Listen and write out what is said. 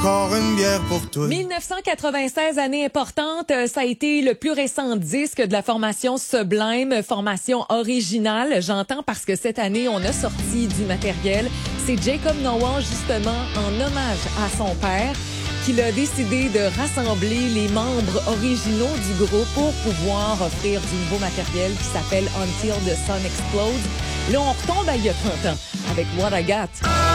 Encore une bière pour toi. 1996, année importante, ça a été le plus récent disque de la formation Sublime, formation originale. J'entends parce que cette année, on a sorti du matériel. C'est Jacob Noah, justement, en hommage à son père, qu'il a décidé de rassembler les membres originaux du groupe pour pouvoir offrir du nouveau matériel qui s'appelle Until the Sun Explodes. Là, on retombe à il y a 30 ans avec What I Got.